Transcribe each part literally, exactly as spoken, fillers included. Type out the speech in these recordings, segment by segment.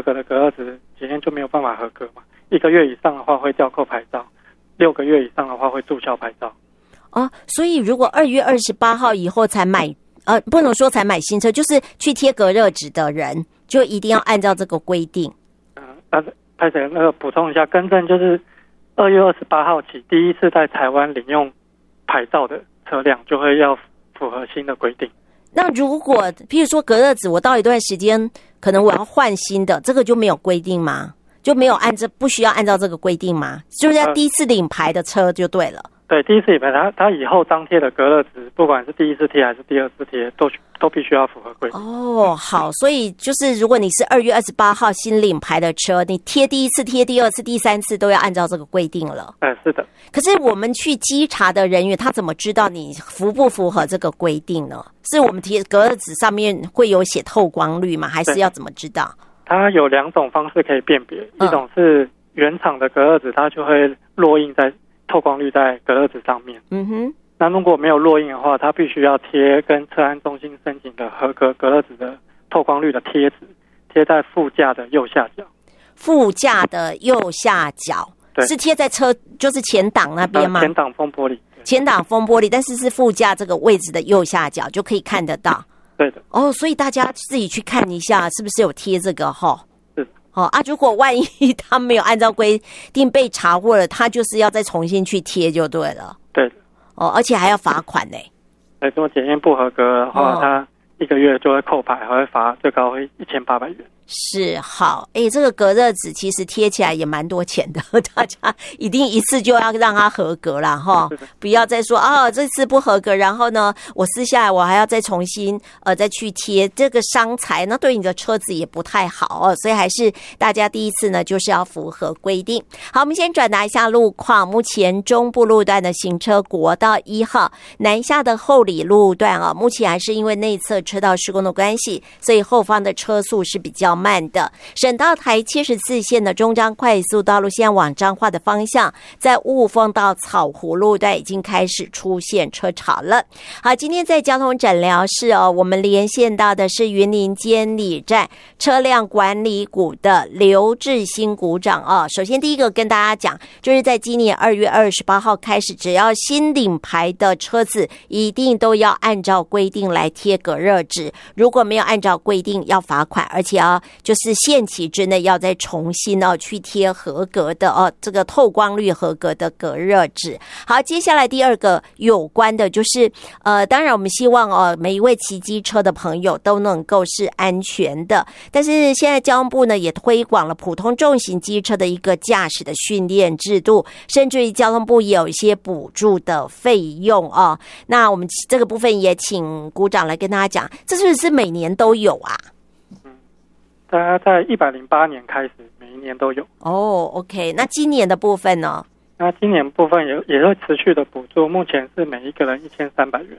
格的隔热纸检验就没有办法合格嘛。一个月以上的话会吊扣牌照，六个月以上的话会注销牌照。 哦，所以如果二月二十八号以后才买，呃，不能说才买新车，就是去贴隔热纸的人，就一定要按照这个规定。 嗯、呃，但是拍谁那个补充一下，更正就是二月二十八号起，第一次在台湾领用牌照的车辆就会要符合新的规定。 那如果譬如说隔热纸，我到一段时间可能我要换新的，这个就没有规定吗？就没有按照不需要按照这个规定吗？就是要第一次领牌的车就对了。 对，第一次领牌，它它以后张贴的隔热纸，不管是第一次贴还是第二次贴，都都必须要符合规定。 哦，好，所以就是如果你是二月二十八号新领牌的车，你贴第一次、贴第二次、第三次都要按照这个规定了。 嗯，是的。 可是我们去稽查的人员，他怎么知道你符不符合这个规定呢？是我们贴隔热纸上面会有写透光率吗？还是要怎么知道？ 它有两种方式可以辨别，嗯、一种是原厂的隔热纸，它就会落印在透光率在隔热纸上面。 嗯哼。 那如果没有落印的话，它必须要贴跟车安中心申请的合格隔热纸的透光率的贴纸，贴在副驾的右下角。 副驾的右下角，对，是贴在车就是前挡那边吗？ 呃、前挡风玻璃。 前挡风玻璃，但是是副驾这个位置的右下角就可以看得到。 对的。 哦，所以大家自己去看一下，是不是有贴这个哈？ 是。 哦啊，如果万一他没有按照规定被查获了，他就是要再重新去贴就对了。 对的。 哦，而且还要罚款呢。 如果检验不合格的话， 哦、 他一个月就会扣牌，还会罚最高会一千八百元。 是，好，哎，这个隔热纸其实贴起来也蛮多钱的，大家一定一次就要让它合格啦齁，不要再说啊这次不合格，然后呢我撕下来我还要再重新呃再去贴，这个伤财那对你的车子也不太好哦，所以还是大家第一次呢就是要符合规定。好，我们先转达一下路况，目前中部路段的行车国道一号南下的后里路段啊，目前还是因为内侧车道施工的关系，所以后方的车速是比较慢的。省道台七十四线的中彰快速道路线往彰化的方向，在雾峰到草湖路段已经开始出现车潮了。好，今天在交通诊疗室哦，我们连线到的是云林监理站车辆管理股的刘志兴股长哦。首先第一个跟大家讲，就是在今年二月二十八号开始，只要新领牌的车子一定都要按照规定来贴隔热纸，如果没有按照规定要罚款，而且要就是限期之内要再重新哦去贴合格的哦这个透光率合格的隔热纸。好，接下来第二个有关的就是呃，当然我们希望哦每一位骑机车的朋友都能够是安全的，但是现在交通部呢也推广了普通重型机车的一个驾驶的训练制度，甚至于交通部也有一些补助的费用哦。那我们这个部分也请股长来跟大家讲，这是不是每年都有啊？ 大家在一百零八年开始，每一年都有。 哦 ，OK， 那今年的部分呢？ 那今年部分也也会持续的补助，目前是每一个人一千三百元。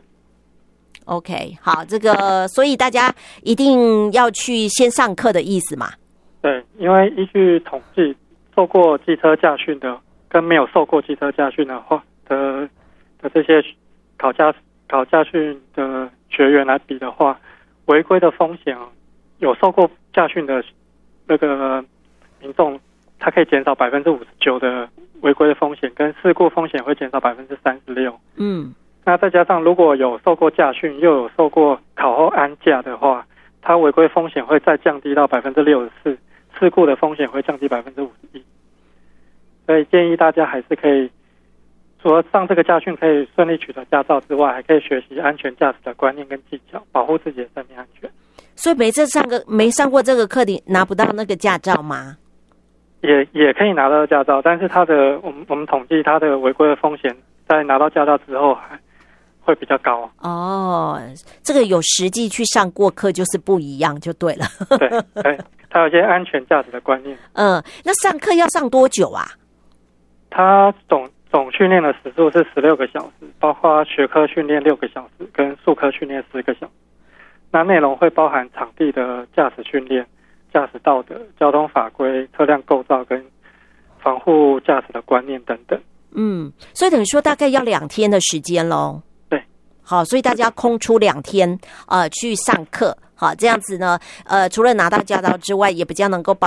OK， 好，这个所以大家一定要去先上课的意思嘛？ 对，因为依据统计，受过机车驾训的跟没有受过机车驾训的话的的这些考驾考驾训的学员来比的话，违规的风险有受过驾训的那个民众，它可以减少百分之五十九的违规的风险，跟事故风险会减少百分之三十六。嗯，那再加上如果有受过驾训又有受过考后安驾的话，它违规风险会再降低到百分之六十四，事故的风险会降低百分之五十一。所以建议大家还是可以，除了上这个驾训可以顺利取得驾照之外，还可以学习安全驾驶的观念跟技巧，保护自己的生命安全。所以每次上个没上过这个课，你拿不到那个驾照吗？也也可以拿到驾照，但是它的我们我们统计它的违规的风险，在拿到驾照之后还会比较高。哦，这个有实际去上过课就是不一样，就对了。对，对，它有一些安全驾驶的观念。嗯，那上课要上多久啊？它总总训练的时数是十六个小时，包括学科训练六个小时，跟术科训练十个小时。那内容会包含场地的驾驶训练、驾驶道德、交通法规、车辆构造跟防护驾驶的观念等等。嗯，所以等于说大概要两天的时间咯。对，好，所以大家空出两天呃去上课。好，这样子呢，呃，除了拿到驾照之外，也比较能够保